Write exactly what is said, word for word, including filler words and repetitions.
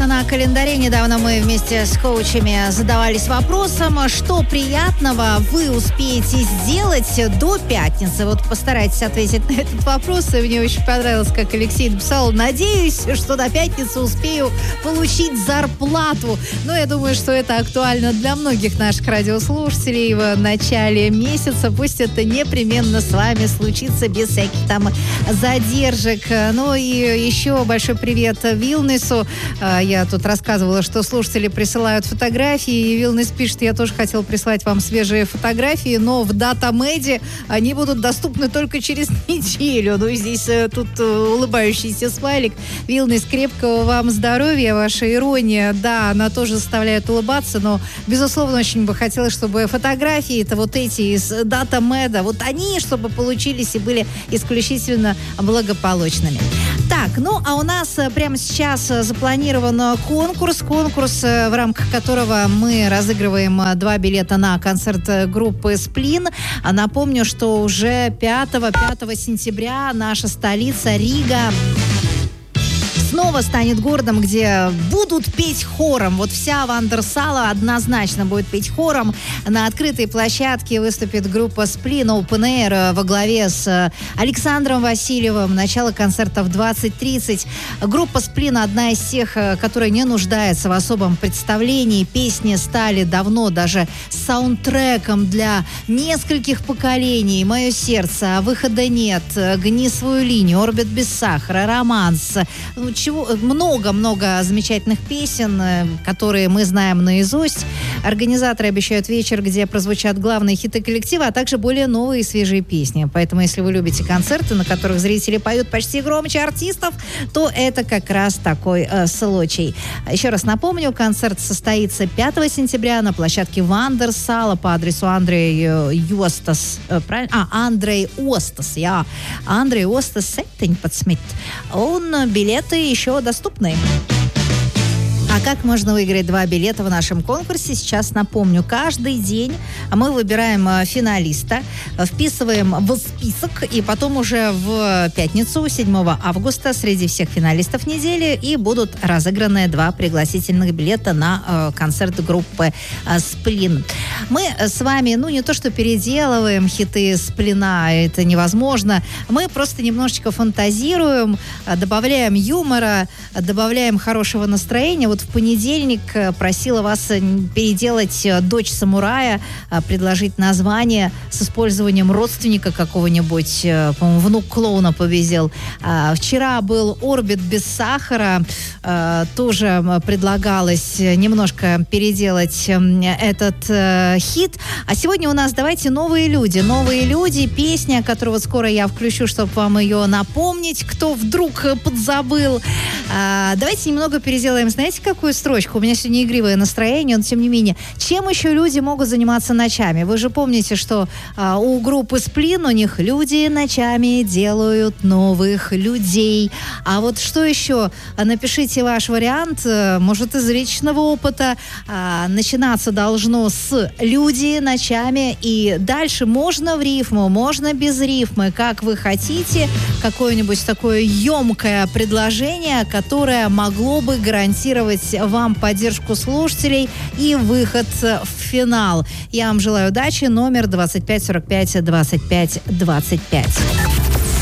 это на календаре. Недавно мы вместе с коучами задавались вопросом, что приятного вы успеете сделать до пятницы. Вот постарайтесь ответить на этот вопрос. И мне очень понравилось, как Алексей написал: надеюсь, что до пятницы успею получить зарплату. Но я думаю, что это актуально для многих наших радиослушателей в начале месяца. Пусть это непременно с вами случится без всяких там задержек. Ну и еще большой привет Вилнесу. Я тут рассказывала, что слушатели присылают фотографии, и Вилнес пишет: я тоже хотел прислать вам свежие фотографии, но в DataMed они будут доступны только через неделю. Ну, здесь тут улыбающийся смайлик. Вилнес, крепкого вам здоровья. Ваша ирония, да, она тоже заставляет улыбаться, но, безусловно, очень бы хотелось, чтобы фотографии-то вот эти из DataMed, вот они, чтобы получились и были исключительно благополучными. Так, ну, а у нас прямо сейчас запланирован конкурс. Конкурс, в рамках которого мы разыгрываем два билета на концерт группы «Сплин». Напомню, что уже пятого сентября наша столица Рига снова станет городом, где будут петь хором. Вот вся Вандерсала однозначно будет петь хором. На открытой площадке выступит группа «Сплин» Open Air во главе с Александром Васильевым. Начало концерта в двадцать тридцать. Группа «Сплин» одна из тех, которая не нуждается в особом представлении. Песни стали давно даже саундтреком для нескольких поколений. «Мое сердце», «Выхода нет», «Гни свою линию», «Орбит без сахара», «Романс». Много-много замечательных песен, которые мы знаем наизусть. Организаторы обещают вечер, где прозвучат главные хиты коллектива, а также более новые и свежие песни. Поэтому, если вы любите концерты, на которых зрители поют почти громче артистов, то это как раз такой э, случай. Еще раз напомню, концерт состоится пятого сентября на площадке Вандерсала по адресу Андрей Остас. Э, правильно? А, Андрей Остас. Я Андрей Остас Сеттень подсмит. Он билеты еще доступны. А как можно выиграть два билета в нашем конкурсе? Сейчас напомню. Каждый день мы выбираем финалиста, вписываем в список, и потом уже в пятницу, седьмого августа, среди всех финалистов недели и будут разыграны два пригласительных билета на э, концерт группы э, «Сплин». Мы с вами, ну, не то что переделываем хиты «Сплина», это невозможно. Мы просто немножечко фантазируем, добавляем юмора, добавляем хорошего настроения. Вот в понедельник просила вас переделать «Дочь самурая», предложить название с использованием родственника какого-нибудь, по-моему, внук клоуна победил. Вчера был «Орбит без сахара», тоже предлагалось немножко переделать этот хит. А сегодня у нас давайте «Новые люди». «Новые люди», песня, которую вот скоро я включу, чтобы вам ее напомнить, кто вдруг подзабыл. Давайте немного переделаем, знаете, какую строчку? У меня сегодня игривое настроение, но тем не менее. Чем еще люди могут заниматься ночами? Вы же помните, что а, у группы «Сплин» у них люди ночами делают новых людей. А вот что еще? Напишите ваш вариант, может, из личного опыта. А, начинаться должно с «люди ночами», и дальше можно в рифму, можно без рифмы, как вы хотите. Какое-нибудь такое емкое предложение, которое могло бы гарантировать вам поддержку слушателей и выход в финал. Я вам желаю удачи. Номер двадцать пять сорок пять двадцать пять двадцать пять.